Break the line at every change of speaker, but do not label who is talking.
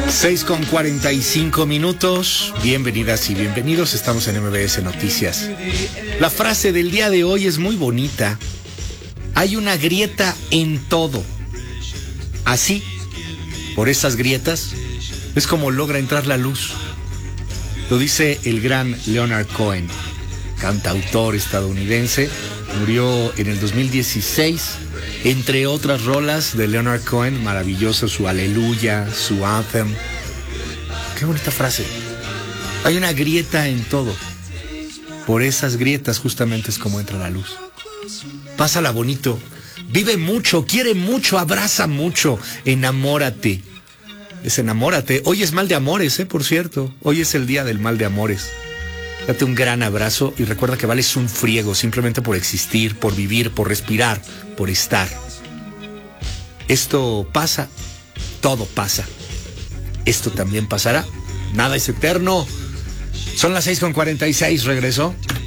6:45. Bienvenidas y bienvenidos. Estamos en MBS Noticias. La frase del día de hoy es muy bonita. Hay una grieta en todo. Así, por esas grietas, es como logra entrar la luz. Lo dice el gran Leonard Cohen, cantautor estadounidense. Murió en el 2016. Entre otras rolas de Leonard Cohen, maravilloso su Aleluya, su Anthem. Qué bonita frase. Hay una grieta en todo. Por esas grietas justamente es como entra la luz. Pásala bonito. Vive mucho, quiere mucho, abraza mucho. Enamórate. Enamórate. Hoy es mal de amores, por cierto. Hoy es el día del mal de amores. Date un gran abrazo y recuerda que vales un friego simplemente por existir, por vivir, por respirar, por estar. Esto pasa, todo pasa. Esto también pasará. Nada es eterno. Son las 6:46, regreso.